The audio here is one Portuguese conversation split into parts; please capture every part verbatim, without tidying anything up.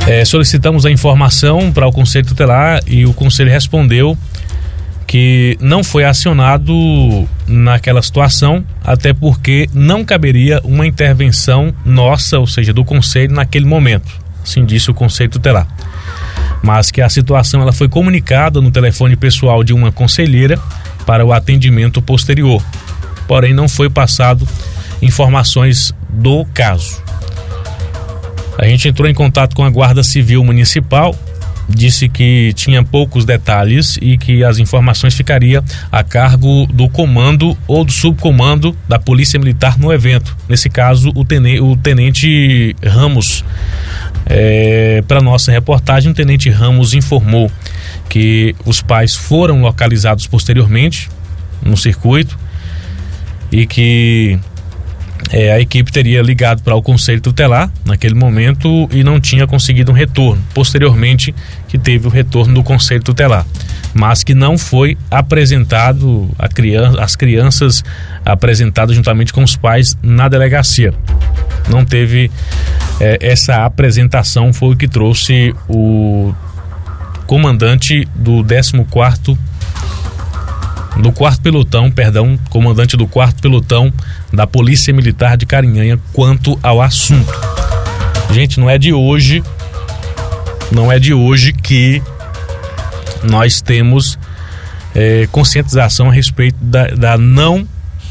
É, solicitamos a informação para o Conselho Tutelar e o Conselho respondeu que não foi acionado naquela situação, até porque não caberia uma intervenção nossa, ou seja, do Conselho naquele momento, assim disse o Conselho Tutelar. Mas que a situação ela foi comunicada no telefone pessoal de uma conselheira para o atendimento posterior, porém não foi passado informações do caso. A gente entrou em contato com a Guarda Civil Municipal, disse que tinha poucos detalhes e que as informações ficariam a cargo do comando ou do subcomando da Polícia Militar no evento. Nesse caso, o tenente, o tenente Ramos. É, para nossa reportagem, o tenente Ramos informou que os pais foram localizados posteriormente no circuito e que é, a equipe teria ligado para o Conselho Tutelar naquele momento e não tinha conseguido um retorno. Posteriormente que teve o retorno do Conselho Tutelar, mas que não foi apresentado a criança, as crianças apresentadas juntamente com os pais na delegacia. Não teve é, essa apresentação, foi o que trouxe o comandante do décimo quarto do quarto pelotão, perdão, comandante do quarto pelotão da Polícia Militar de Carinhanha quanto ao assunto. Gente, não é de hoje, não é de hoje que nós temos é, conscientização a respeito da, da não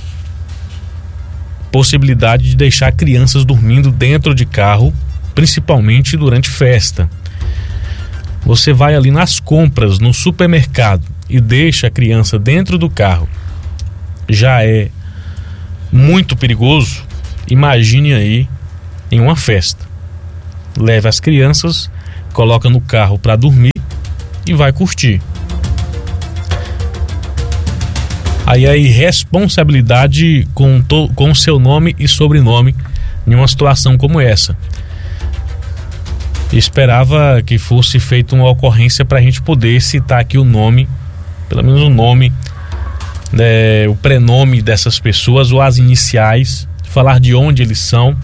possibilidade de deixar crianças dormindo dentro de carro, principalmente durante festa. Você vai ali nas compras, no supermercado e deixa a criança dentro do carro, já é muito perigoso. Imagine aí em uma festa. Leva as crianças, coloca no carro para dormir e vai curtir. Aí a irresponsabilidade com to, com seu nome e sobrenome em uma situação como essa. Esperava que fosse feita uma ocorrência para a gente poder citar aqui o nome, pelo menos o nome, né, o prenome dessas pessoas ou as iniciais, falar de onde eles são,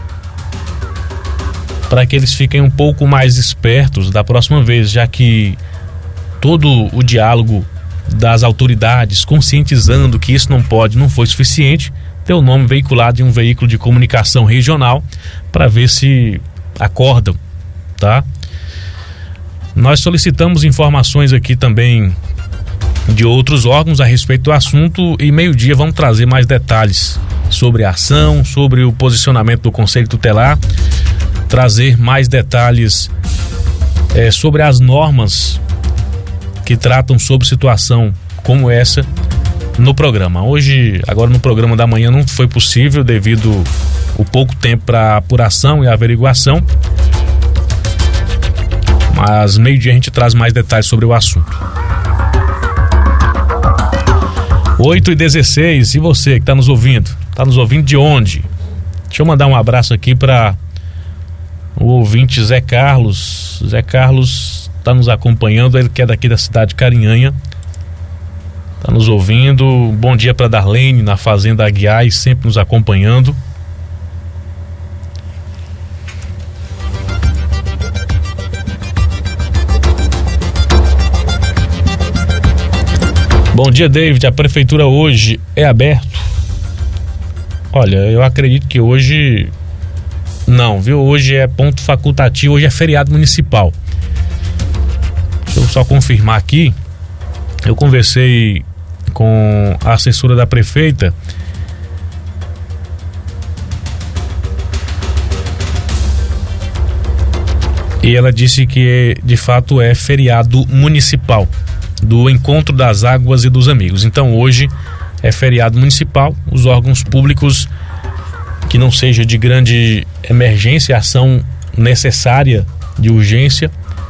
para que eles fiquem um pouco mais espertos da próxima vez, já que todo o diálogo das autoridades conscientizando que isso não pode, não foi suficiente, ter o nome veiculado em um veículo de comunicação regional para ver se acordam, tá? Nós solicitamos informações aqui também de outros órgãos a respeito do assunto e meio-dia vamos trazer mais detalhes sobre a ação, sobre o posicionamento do Conselho Tutelar, trazer mais detalhes é, sobre as normas que tratam sobre situação como essa no programa. Hoje, agora no programa da manhã não foi possível devido o pouco tempo para apuração e averiguação, mas meio-dia a gente traz mais detalhes sobre o assunto. oito e dezesseis, e você que está nos ouvindo? Está nos ouvindo de onde? Deixa eu mandar um abraço aqui para o ouvinte Zé Carlos. Zé Carlos está nos acompanhando, ele que é daqui da cidade de Carinhanha, está nos ouvindo. Bom dia para Darlene na Fazenda Aguiar, sempre nos acompanhando. Bom dia, David. A prefeitura hoje é aberto? Olha, eu acredito que hoje não, viu? Hoje é ponto facultativo, hoje é feriado municipal. Deixa eu só confirmar aqui. Eu conversei com a assessora da prefeita e ela disse que de fato é feriado municipal do Encontro das Águas e dos Amigos. Então hoje é feriado municipal. Os órgãos públicos que não seja de grande emergência, ação necessária de urgência,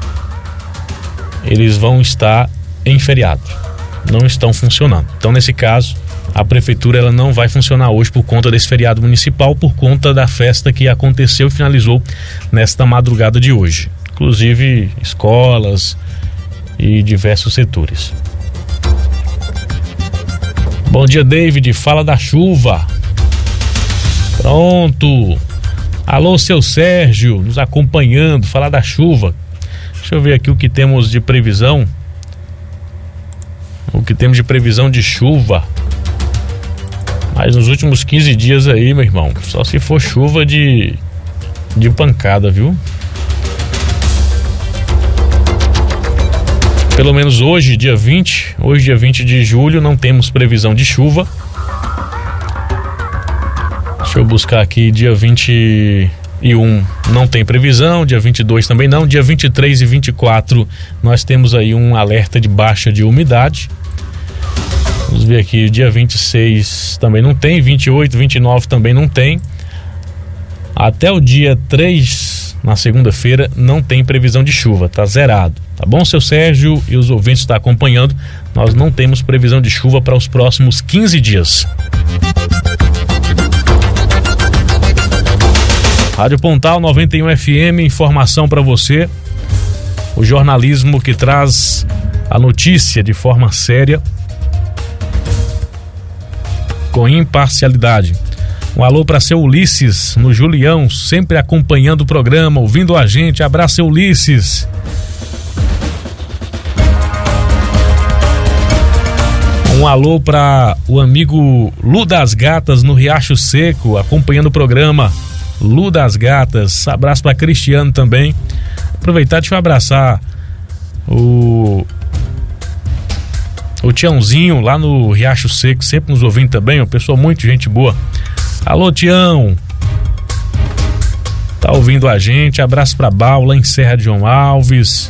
eles vão estar em feriado, não estão funcionando. Então nesse caso a prefeitura ela não vai funcionar hoje por conta desse feriado municipal, por conta da festa que aconteceu e finalizou nesta madrugada de hoje, inclusive escolas e diversos setores. Bom dia, David. Fala da chuva. Pronto. Alô, seu Sérgio, nos acompanhando, falar da chuva. Deixa eu ver aqui o que temos de previsão. O que temos de previsão de chuva. Mas nos últimos quinze dias aí, meu irmão, só se for chuva de, de pancada, viu? Pelo menos hoje, dia vinte, hoje dia vinte de julho, não temos previsão de chuva. Deixa eu buscar aqui, dia vinte e um não tem previsão, dia vinte e dois também não, dia vinte e três e vinte e quatro nós temos aí um alerta de baixa de umidade. Vamos ver aqui, dia vinte e seis também não tem, vinte e oito, vinte e nove também não tem. Até o dia três, na segunda-feira, não tem previsão de chuva, tá zerado. Tá bom, seu Sérgio e os ouvintes que estão acompanhando, nós não temos previsão de chuva para os próximos quinze dias. Rádio Pontal noventa e um F M, informação para você. O jornalismo que traz a notícia de forma séria, com imparcialidade. Um alô para seu Ulisses, no Julião, sempre acompanhando o programa, ouvindo a gente. Abraço, seu Ulisses. Um alô para o amigo Lu das Gatas, no Riacho Seco, acompanhando o programa. Lu das Gatas, abraço para Cristiano também. Aproveitar, deixa eu abraçar o o Tiãozinho lá no Riacho Seco, sempre nos ouvindo também, uma pessoa muito gente boa. Alô, Tião, tá ouvindo a gente, abraço pra Baula em Serra de João Alves.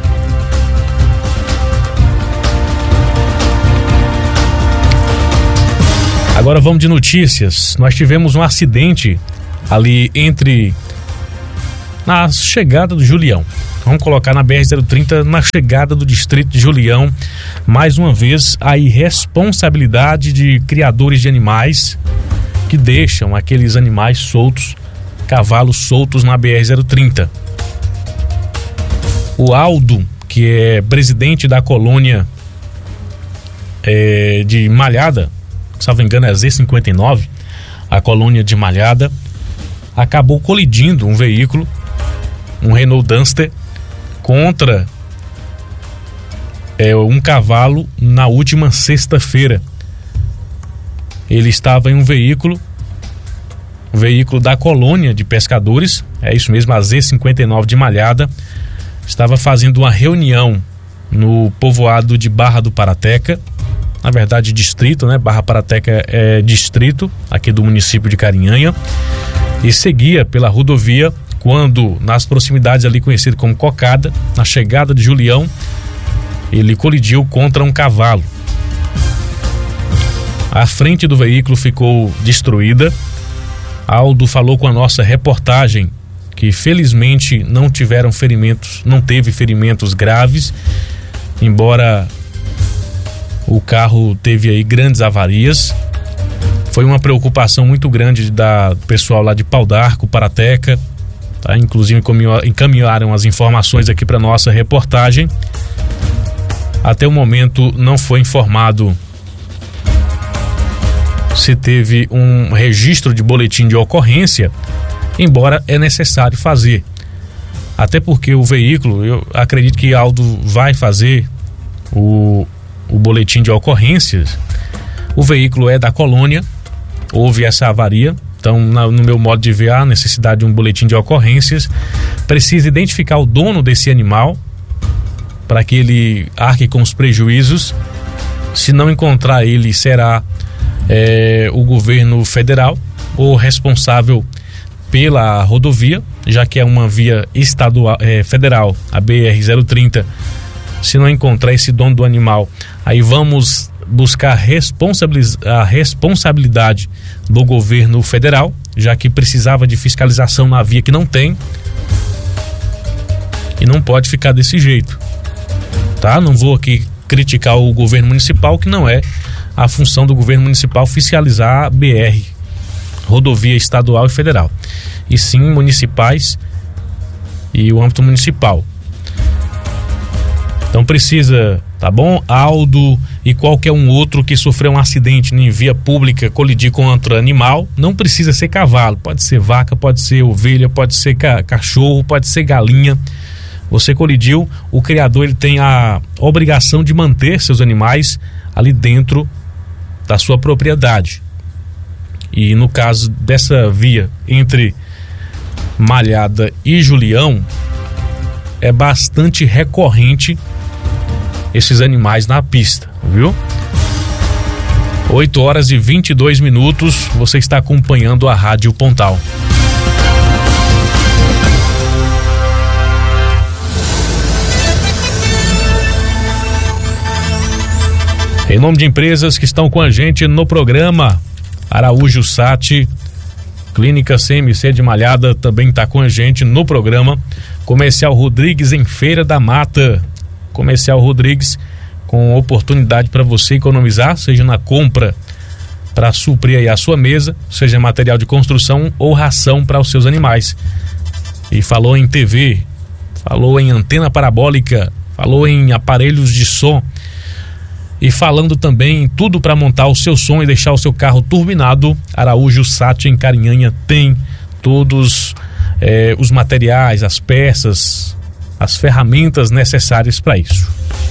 Agora vamos de notícias. Nós tivemos um acidente ali entre na chegada do Julião. Vamos colocar na B R zero trinta, na chegada do distrito de Julião. Mais uma vez, a irresponsabilidade de criadores de animais que deixam aqueles animais soltos, cavalos soltos na B R zero trinta. O Aldo, que é presidente da colônia é, de Malhada, se não me engano é a Z cinquenta e nove, a colônia de Malhada, acabou colidindo um veículo, um Renault Duster, contra é, um cavalo na última sexta-feira. Ele estava em um veículo, um veículo da colônia de pescadores, é isso mesmo, a Z cinquenta e nove de Malhada, estava fazendo uma reunião no povoado de Barra do Parateca, na verdade distrito, né? Barra Parateca é distrito aqui do município de Carinhanha, e seguia pela rodovia quando, nas proximidades ali conhecido como Cocada, na chegada de Julião, ele colidiu contra um cavalo. A frente do veículo ficou destruída. Aldo falou com a nossa reportagem que felizmente não tiveram ferimentos, não teve ferimentos graves, embora o carro teve aí grandes avarias. Foi uma preocupação muito grande da pessoal lá de Pau d'Arco, Parateca, tá? Inclusive encaminharam as informações aqui para nossa reportagem. Até o momento não foi informado se teve um registro de boletim de ocorrência, embora é necessário fazer. Até porque o veículo, eu acredito que Aldo vai fazer o, o boletim de ocorrências. O veículo é da colônia, houve essa avaria, então na, no meu modo de ver há necessidade de um boletim de ocorrências. Precisa identificar o dono desse animal para que ele arque com os prejuízos. Se não encontrar ele, será é, o governo federal ou responsável pela rodovia, já que é uma via estadual, é, federal, a B R zero trinta. Se não encontrar esse dono do animal, aí vamos buscar responsabiliz- a responsabilidade do governo federal, já que precisava de fiscalização na via que não tem, e não pode ficar desse jeito, tá? Não vou aqui criticar o governo municipal, que não é a função do governo municipal fiscalizar a B R, rodovia estadual e federal, e sim municipais e o âmbito municipal. Então precisa, tá bom? Aldo e qualquer um outro que sofreu um acidente em via pública colidir com outro animal, não precisa ser cavalo, pode ser vaca, pode ser ovelha, pode ser ca- cachorro, pode ser galinha. Você colidiu, o criador ele tem a obrigação de manter seus animais ali dentro da sua propriedade. E no caso dessa via entre Malhada e Julião, é bastante recorrente esses animais na pista, viu? oito horas e vinte e dois minutos, você está acompanhando a Rádio Pontal. Em nome de empresas que estão com a gente no programa, Araújo Sati, Clínica C M C de Malhada também está com a gente no programa, Comercial Rodrigues em Feira da Mata, Comercial Rodrigues com oportunidade para você economizar, seja na compra para suprir aí a sua mesa, seja material de construção ou ração para os seus animais. E falou em T V, falou em antena parabólica, falou em aparelhos de som e falando também em tudo para montar o seu som e deixar o seu carro turbinado. Araújo Sati em Carinhanha tem todos eh, os materiais, as peças, as ferramentas necessárias para isso.